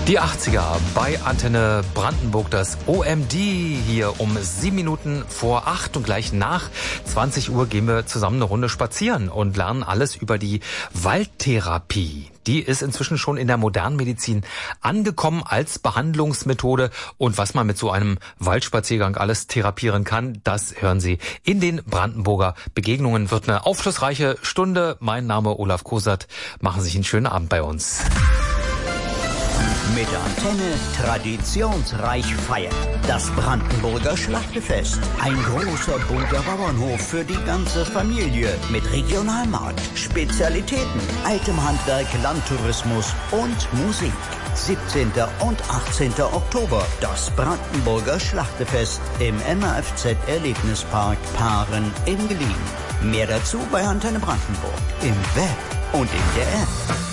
Die 80er bei Antenne Brandenburg, das OMD hier um 7 Minuten vor 8 und gleich nach 20 Uhr gehen wir zusammen eine Runde spazieren und lernen alles über die Waldtherapie. Die ist inzwischen schon in der modernen Medizin angekommen als Behandlungsmethode und was man mit so einem Waldspaziergang alles therapieren kann, das hören Sie in den Brandenburger Begegnungen. Wird eine aufschlussreiche Stunde. Mein Name Olaf Kosert. Machen Sie sich einen schönen Abend bei uns. Mit Antenne traditionsreich feiern. Das Brandenburger Schlachtefest. Ein großer bunter Bauernhof für die ganze Familie. Mit Regionalmarkt, Spezialitäten, altem Handwerk, Landtourismus und Musik. 17. und 18. Oktober. Das Brandenburger Schlachtefest im MAFZ Erlebnispark Paaren in Gelien. Mehr dazu bei Antenne Brandenburg. Im Web und in der App.